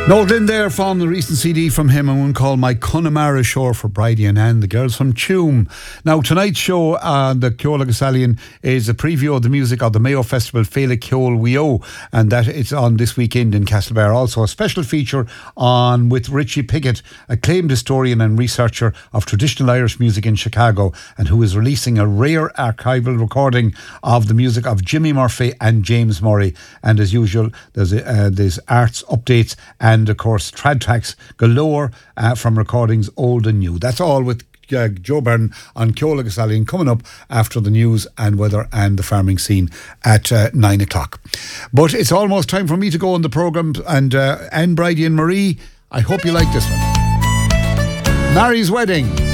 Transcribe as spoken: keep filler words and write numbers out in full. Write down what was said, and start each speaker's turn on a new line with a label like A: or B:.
A: Note in there from the recent C D from him, and one called My Connemara Shore for Bridie and Anne, the girls from Tuam. Now, tonight's show on the Ceola Gazellion is a preview of the music of the Mayo Festival Féile Ceol Wio, and that it's on this weekend in Castlebar. Also, a special feature on with Richie Piggott, acclaimed historian and researcher of traditional Irish music in Chicago, and who is releasing a rare archival recording of the music of Jimmy Murphy and James Murray. And as usual, there's a, uh, there's arts updates and And of course, trad tracks galore uh, from recordings old and new. That's all with uh, Joe Byrne on Ceola Gazellion coming up after the news and weather and the farming scene at uh, nine o'clock. But it's almost time for me to go on the programme. And uh, Anne, Bridie and Marie, I hope you like this one. Mary's Wedding.